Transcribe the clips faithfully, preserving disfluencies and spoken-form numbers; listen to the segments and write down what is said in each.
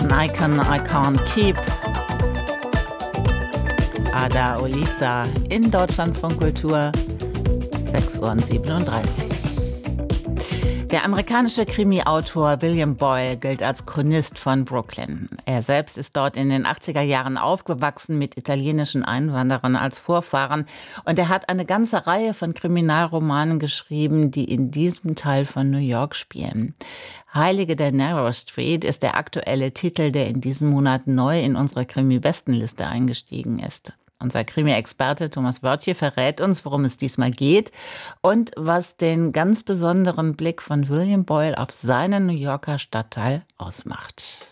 An Icon I Can't Keep. Ada Olisa in Deutschlandfunk Kultur, sechs Uhr siebenunddreißig. Der amerikanische Krimi-Autor William Boyle gilt als Chronist von Brooklyn. Er selbst ist dort in den achtziger Jahren aufgewachsen mit italienischen Einwanderern als Vorfahren. Und er hat eine ganze Reihe von Kriminalromanen geschrieben, die in diesem Teil von New York spielen. Heilige der Narrow Street ist der aktuelle Titel, der in diesem Monat neu in unsere Krimi-Bestenliste eingestiegen ist. Unser Krimi-Experte Thomas Wörtje verrät uns, worum es diesmal geht und was den ganz besonderen Blick von William Boyle auf seinen New Yorker Stadtteil ausmacht.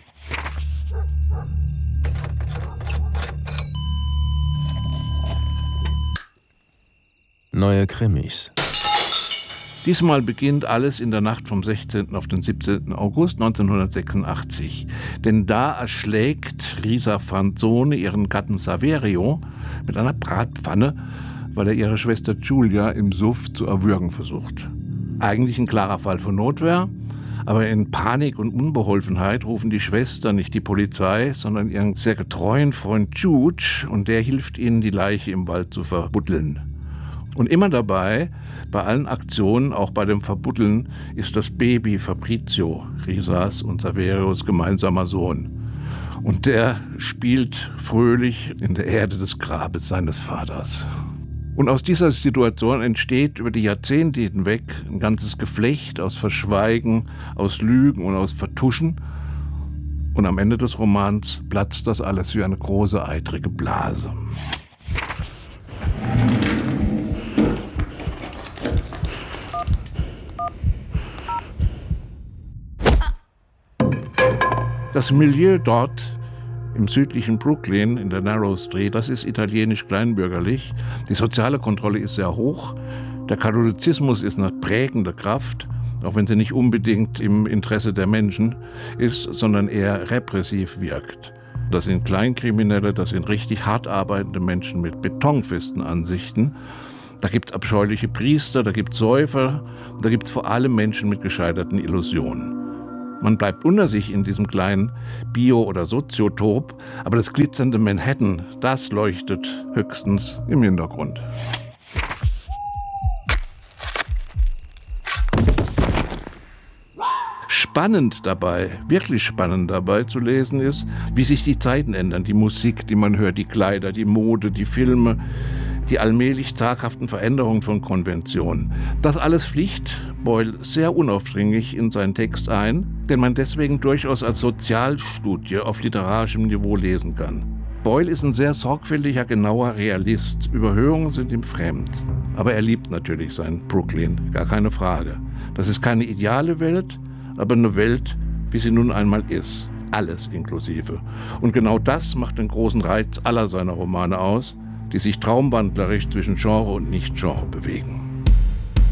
Neue Krimis. Diesmal beginnt alles in der Nacht vom sechzehnten auf den siebzehnten August neunzehnhundertsechsundachtzig. Denn da erschlägt Risa Franzone ihren Gatten Saverio mit einer Bratpfanne, weil er ihre Schwester Giulia im Suff zu erwürgen versucht. Eigentlich ein klarer Fall von Notwehr, aber in Panik und Unbeholfenheit rufen die Schwestern nicht die Polizei, sondern ihren sehr getreuen Freund Juge, und der hilft ihnen, die Leiche im Wald zu verbuddeln. Und immer dabei, bei allen Aktionen, auch bei dem Verbuddeln, ist das Baby Fabrizio, Risas und Saverios gemeinsamer Sohn. Und der spielt fröhlich in der Erde des Grabes seines Vaters. Und aus dieser Situation entsteht über die Jahrzehnte hinweg ein ganzes Geflecht aus Verschweigen, aus Lügen und aus Vertuschen. Und am Ende des Romans platzt das alles wie eine große, eitrige Blase. Das Milieu dort im südlichen Brooklyn, in der Narrow Street, das ist italienisch kleinbürgerlich. Die soziale Kontrolle ist sehr hoch. Der Katholizismus ist eine prägende Kraft, auch wenn sie nicht unbedingt im Interesse der Menschen ist, sondern eher repressiv wirkt. Das sind Kleinkriminelle, das sind richtig hart arbeitende Menschen mit betonfesten Ansichten. Da gibt es abscheuliche Priester, da gibt es Säufer, da gibt es vor allem Menschen mit gescheiterten Illusionen. Man bleibt unter sich in diesem kleinen Bio- oder Soziotop, aber das glitzernde Manhattan, das leuchtet höchstens im Hintergrund. Spannend dabei, wirklich spannend dabei zu lesen ist, wie sich die Zeiten ändern, die Musik, die man hört, die Kleider, die Mode, die Filme, die allmählich zaghaften Veränderungen von Konventionen. Das alles fliegt Boyle sehr unaufdringlich in seinen Text ein, den man deswegen durchaus als Sozialstudie auf literarischem Niveau lesen kann. Boyle ist ein sehr sorgfältiger, genauer Realist. Überhöhungen sind ihm fremd. Aber er liebt natürlich sein Brooklyn, gar keine Frage. Das ist keine ideale Welt, aber eine Welt, wie sie nun einmal ist. Alles inklusive. Und genau das macht den großen Reiz aller seiner Romane aus, die sich traumwandlerisch zwischen Genre und Nicht-Genre bewegen.